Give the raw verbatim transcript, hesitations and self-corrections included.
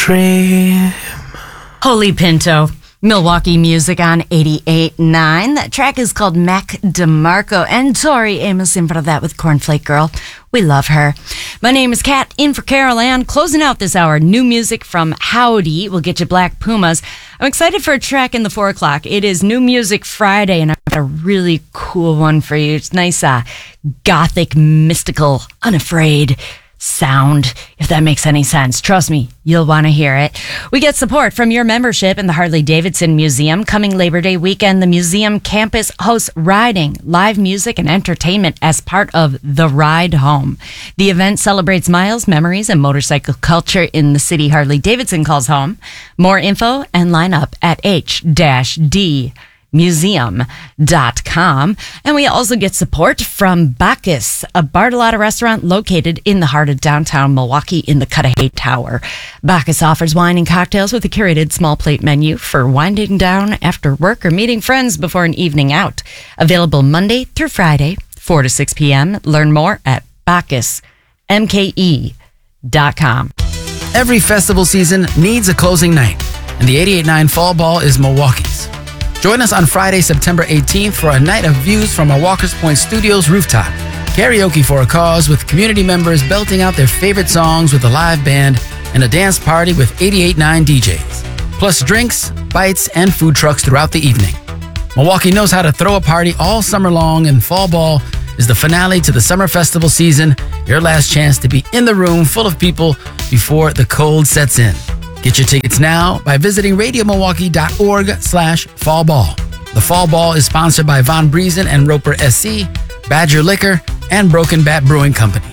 dream. Holy Pinto, Milwaukee music on eighty-eight point nine. That track is called Mac DeMarco, and Tori Amos in front of that with Cornflake Girl. We love her. My name is Kat, in for Carol Ann. Closing out this hour, new music from Howdy will get you Black Pumas. I'm excited for a track in the four o'clock. It is New Music Friday, and I've got a really cool one for you. It's nice, uh, gothic, mystical, unafraid sound, if that makes any sense. Trust me, you'll want to hear it. We get support from your membership in the Harley-Davidson Museum. Coming Labor Day weekend, the museum campus hosts riding, live music, and entertainment as part of The Ride Home. The event celebrates miles, memories, and motorcycle culture in the city Harley-Davidson calls home. More info and lineup at H D museum dot com. And we also get support from Bacchus, a Bartolotta restaurant located in the heart of downtown Milwaukee in the Cudahy Tower. Bacchus offers wine and cocktails with a curated small plate menu for winding down after work or meeting friends before an evening out. Available Monday through Friday, four to six p.m. Learn more at bacchus m k e dot com. Every festival season needs a closing night, and the eighty-eight point nine Fall Ball is Milwaukee's. Join us on Friday, September eighteenth for a night of views from our Walker's Point Studios rooftop. Karaoke for a cause with community members belting out their favorite songs with a live band and a dance party with eighty-eight point nine D Js. Plus drinks, bites, and food trucks throughout the evening. Milwaukee knows how to throw a party all summer long, and Fall Ball is the finale to the summer festival season. Your last chance to be in the room full of people before the cold sets in. Get your tickets now by visiting radiomilwaukee.org slash fall ball. The Fall Ball is sponsored by Von Briesen and Roper S C, Badger Liquor, and Broken Bat Brewing Company.